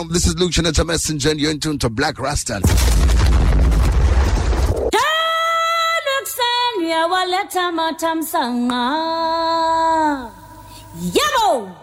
This is Luke Chinetta Messenger, and you're in tune to Black Rasta. Yabo!